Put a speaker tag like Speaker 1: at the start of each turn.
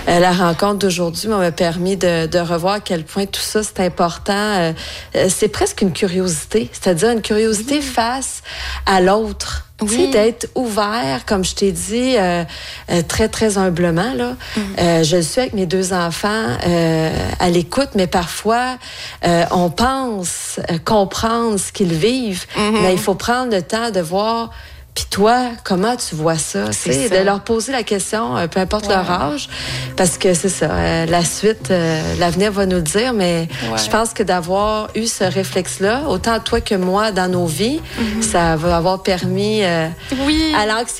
Speaker 1: La rencontre d'aujourd'hui m'a permis de revoir à quel point tout ça, c'est important. C'est presque une curiosité, c'est-à-dire une curiosité face à l'autre.
Speaker 2: Oui.
Speaker 1: Tu sais, d'être ouvert, comme je t'ai dit, très, très humblement, là. Je le suis avec mes 2 enfants à l'écoute, mais parfois, on pense comprendre ce qu'ils vivent, mais il faut prendre le temps de voir... Puis toi, comment tu vois ça? C'est de leur poser la question, peu importe leur âge, parce que c'est ça, la suite, l'avenir va nous le dire, mais je pense que d'avoir eu ce réflexe-là, autant toi que moi dans nos vies, ça va avoir permis à l'anxiété